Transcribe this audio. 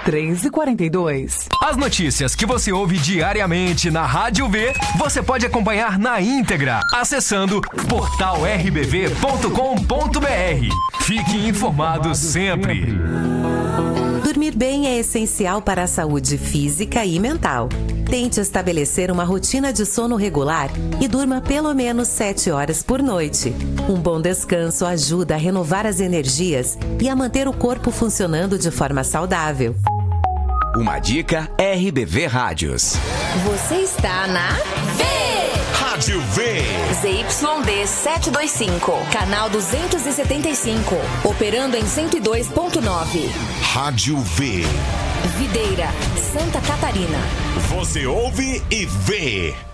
3h42. As notícias que você ouve diariamente na Rádio V, você pode acompanhar na íntegra, acessando portalrbv.com.br. Fique informado sempre. Dormir bem é essencial para a saúde física e mental. Tente estabelecer uma rotina de sono regular e durma pelo menos 7 horas por noite. Um bom descanso ajuda a renovar as energias e a manter o corpo funcionando de forma saudável. Uma dica RBV Rádios. Você está na V! Rádio V. ZYD 725, canal 275, operando em 102.9. Rádio V. Videira, Santa Catarina. Você ouve e vê.